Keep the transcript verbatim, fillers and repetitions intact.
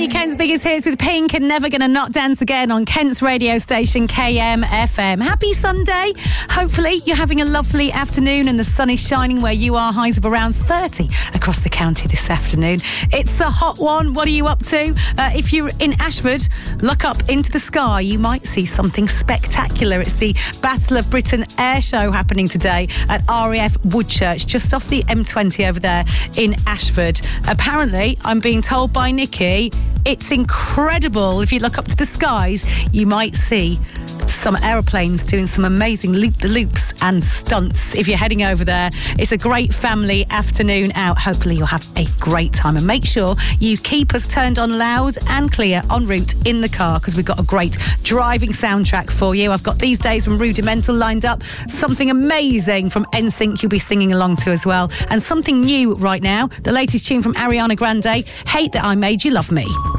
you Kent's biggest hits with Pink and Never Gonna Not Dance Again on Kent's radio station K M F M. Happy Sunday. Hopefully you're having a lovely afternoon and the sun is shining where you are. Highs of around thirty across the county this afternoon. It's a hot one. What are you up to? Uh, if you're in Ashford, look up into the sky. You might see something spectacular. It's the Battle of Britain Air Show happening today at R A F Woodchurch, just off the M twenty over there in Ashford. Apparently, I'm being told by Nikki, it's incredible. If you look up to the skies, you might see some aeroplanes doing some amazing loop-the-loops and stunts. If you're heading over there, it's a great family afternoon out. Hopefully you'll have a great time, and make sure you keep us turned on loud and clear en route in the car, because we've got a great driving soundtrack for you. I've got These Days from Rudimental lined up, something amazing from N Sync you'll be singing along to as well, and something new right now, the latest tune from Ariana Grande, Hate That I Made You Love Me.